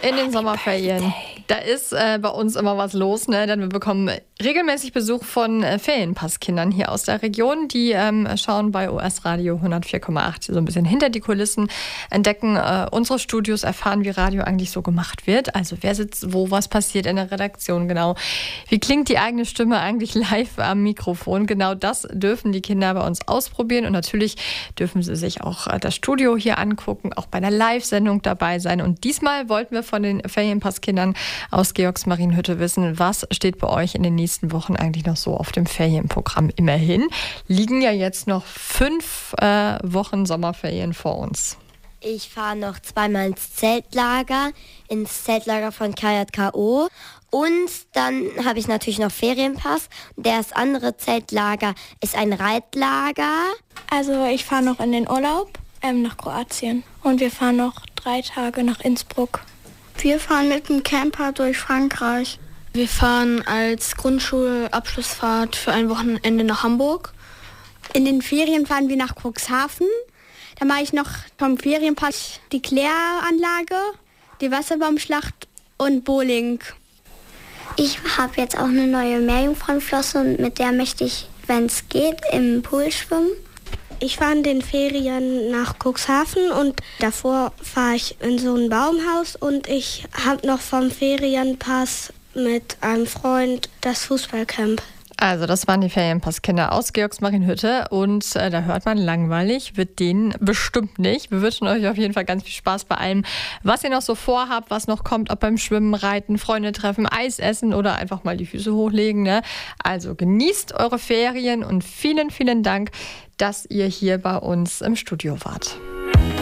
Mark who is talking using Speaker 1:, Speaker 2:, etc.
Speaker 1: in den Sommerferien. Da ist bei uns immer was los, ne? Denn wir bekommen regelmäßig Besuch von Ferienpasskindern hier aus der Region. Die schauen bei OS Radio 104,8 so ein bisschen hinter die Kulissen, entdecken unsere Studios, erfahren, wie Radio eigentlich so gemacht wird. Also wer sitzt wo, was passiert in der Redaktion genau. Wie klingt die eigene Stimme eigentlich live am Mikrofon? Genau das dürfen die Kinder bei uns ausprobieren. Und natürlich dürfen sie sich auch das Studio hier angucken, auch bei einer Live-Sendung dabei sein. Und diesmal wollten wir von den Ferienpasskindern aus Georgsmarienhütte wissen, was steht bei euch in den nächsten Wochen eigentlich noch so auf dem Ferienprogramm. Immerhin liegen ja jetzt noch 5 Wochen Sommerferien vor uns.
Speaker 2: Ich fahre noch zweimal ins Zeltlager von KJKO. Und dann habe ich natürlich noch Ferienpass. Das andere Zeltlager ist ein Reitlager.
Speaker 3: Also ich fahre noch in den Urlaub nach Kroatien. Und wir fahren noch 3 Tage nach Innsbruck.
Speaker 4: Wir fahren mit dem Camper durch Frankreich.
Speaker 5: Wir fahren als Grundschulabschlussfahrt für ein Wochenende nach Hamburg.
Speaker 6: In den Ferien fahren wir nach Cuxhaven. Da mache ich noch vom Ferienpass die Kläranlage, die Wasserbaumschlacht und Bowling.
Speaker 7: Ich habe jetzt auch eine neue Meerjungfrauenflosse und mit der möchte ich, wenn es geht, im Pool schwimmen.
Speaker 8: Ich fahre in den Ferien nach Cuxhaven und davor fahre ich in so ein Baumhaus und ich habe noch vom Ferienpass mit einem Freund das Fußballcamp.
Speaker 1: Also das waren die Ferienpasskinder aus Georgsmarienhütte und da hört man, langweilig wird denen bestimmt nicht. Wir wünschen euch auf jeden Fall ganz viel Spaß bei allem, was ihr noch so vorhabt, was noch kommt, ob beim Schwimmen, Reiten, Freunde treffen, Eis essen oder einfach mal die Füße hochlegen. Ne? Also genießt eure Ferien und vielen, vielen Dank, dass ihr hier bei uns im Studio wart.